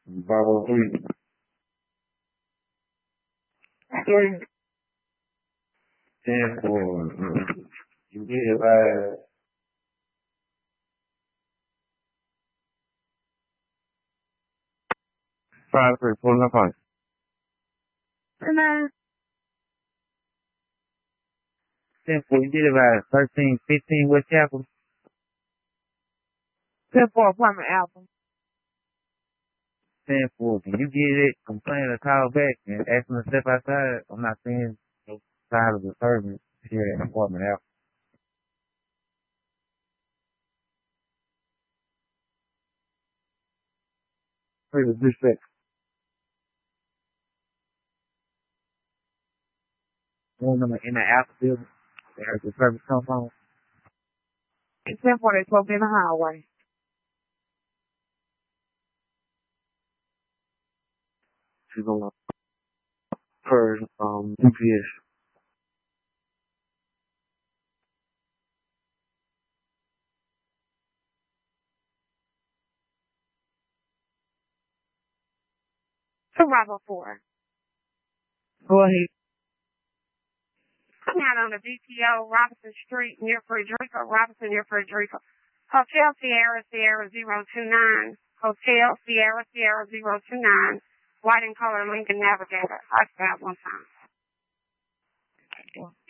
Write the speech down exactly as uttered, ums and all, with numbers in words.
Bravo three. Three. Ten four. You get it right. Five three. Pulling up on. Hello. Ten four. You get it right. Thirteen fifteen West Chapel. Ten four apartment album. Ten four. Can you get it? Complain or call back and ask them to step outside? I'm not seeing no sign of disturbance here at apartment album. Please respect. One number in the Apple building. There's the service compound. It's ten four. They spoke in the highway. She's on her um U P S. Survival four. Go ahead. I'm out on the B T O, Robinson Street, near Frederica, Robinson near Frederica. Hotel Sierra Sierra zero two nine. Hotel Sierra Sierra zero two nine. White and color Lincoln Navigator. I found one time.